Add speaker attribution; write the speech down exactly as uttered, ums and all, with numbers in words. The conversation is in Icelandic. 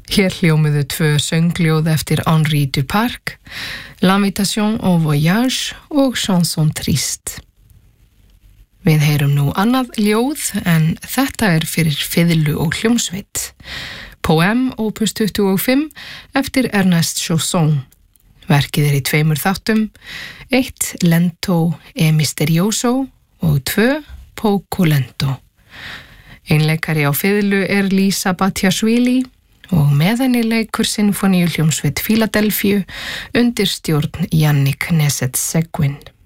Speaker 1: Hér hljómuðu tvö söngljóð eftir Henri Duparc, L'Invitation au Voyage og Chanson Triste. Við heyrum nú annað ljóð en þetta er fyrir fiðlu og hljómsveit. Poème opus tuttugu og fimm eftir Ernest Chausson. Verkið er í tveimur þáttum, eitt Lento e Misterioso og tvö Poco Lento. Einleikari á fiðlu er Lisa Batiashvili og með henni leikur sinfoníuhljómsveit Philadelphíu undir stjórn Yannick Nézet-Séguin.